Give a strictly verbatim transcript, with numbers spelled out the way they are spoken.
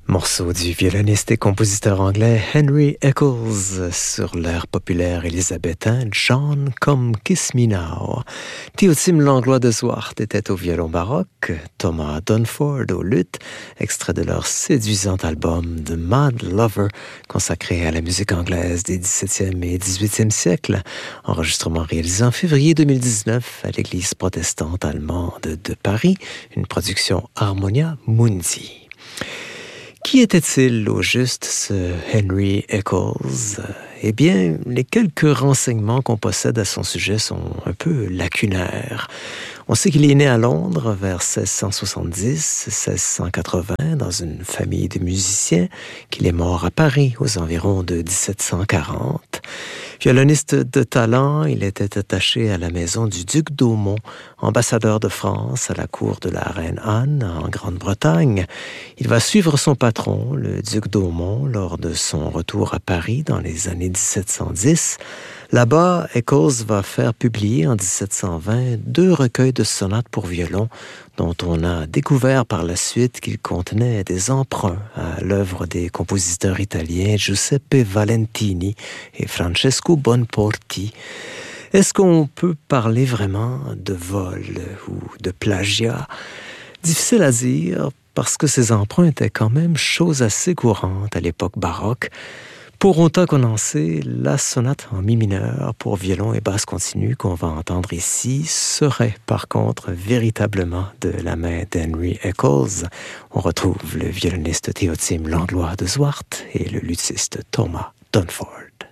Morceau du violoniste et compositeur anglais Henry Eccles sur l'air populaire élisabétain John Come Kiss Me Now. Théotime Langlois de Zwart était au violon baroque, Thomas Dunford au luth, extrait de leur séduisant album The Mad Lover, consacré à la musique anglaise des dix-septième et dix-huitième siècles, enregistrement réalisé en février deux mille dix-neuf à l'église protestante allemande de Paris, une production Harmonia Mundi. Qui était-il au juste, ce Henry Eccles? Eh bien, les quelques renseignements qu'on possède à son sujet sont un peu lacunaires. On sait qu'il est né à Londres vers seize cent soixante-dix à seize cent quatre-vingts dans une famille de musiciens, qu'il est mort à Paris aux environs de dix-sept cent quarante. Violoniste de talent, il était attaché à la maison du duc d'Aumont, ambassadeur de France à la cour de la reine Anne en Grande-Bretagne. Il va suivre son patron, le duc d'Aumont, lors de son retour à Paris dans les années dix-sept cent dix. Là-bas, Eccles va faire publier en dix-sept cent vingt deux recueils de sonates pour violon dont on a découvert par la suite qu'ils contenaient des emprunts à l'œuvre des compositeurs italiens Giuseppe Valentini et Francesco Bonporti. Est-ce qu'on peut parler vraiment de vol ou de plagiat? Difficile à dire parce que ces emprunts étaient quand même chose assez courante à l'époque baroque. Pour autant qu'on en sait, la sonate en mi mineur pour violon et basse continue qu'on va entendre ici serait par contre véritablement de la main d'Henry Eccles. On retrouve le violoniste Théotime Langlois de Zwart et le luthiste Thomas Dunford.